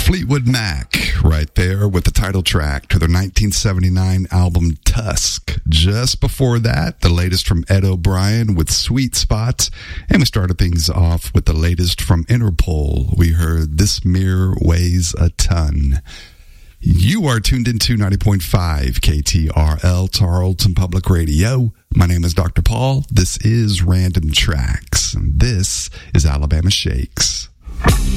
Fleetwood Mac right there with the title track to their 1979 album Tusk. Just before that, the latest from Ed O'Brien with Sweet Spots. And we started things off with the latest from Interpol. We heard This Mirror Weighs a Ton. You are tuned into 90.5 KTRL, Tarleton Public Radio. My name is Dr. Paul. This is Random Tracks. And this is Alabama Shakes.